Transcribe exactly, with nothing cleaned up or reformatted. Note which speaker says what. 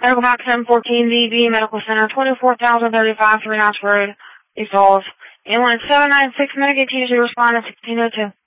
Speaker 1: Medical Box seven fourteen V B Medical Center, twenty-four thousand thirty-five, Three Knots Road, East Falls. Ambulance seven nine six, Medicaid Tuesday, respondent sixteen oh two.